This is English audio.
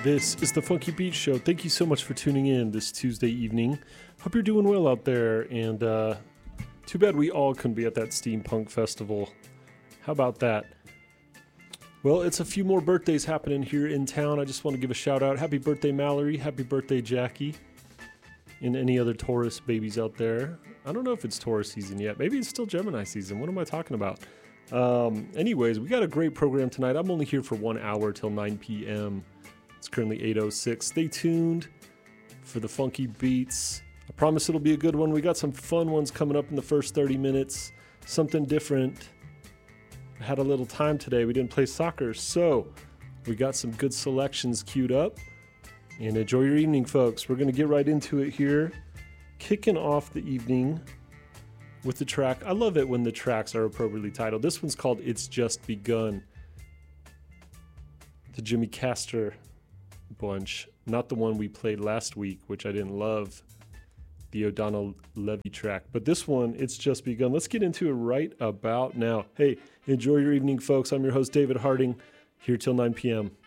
This is the Funky Beat Show. Thank you so much for tuning in this Tuesday evening. Hope you're doing well out there, and too bad we all couldn't be at that steampunk festival. How about that? Well, it's a few more birthdays happening here in town. I just want to give a shout out. Happy birthday, Mallory. Happy birthday, Jackie. And any other Taurus babies out there. I don't know if it's Taurus season yet. Maybe it's still Gemini season. What am I talking about? Anyways, we got a great program tonight. I'm only here for 1 hour till 9 p.m. It's currently 8:06. Stay tuned for the funky beats. I promise it'll be a good one. We got some fun ones coming up in the first 30 minutes. Something different. I had a little time today. We didn't play soccer, so we got some good selections queued up. And enjoy your evening, folks. We're going to get right into it here. Kicking off the evening with the track. I love it when the tracks are appropriately titled. This one's called It's Just Begun. The Jimmy Castor bunch. Not the one we played last week, which I didn't love. The O'Donnell Levy track. But this one, It's Just Begun. Let's get into it right about now. Hey, enjoy your evening, folks. I'm your host, David Harding, here till 9 p.m.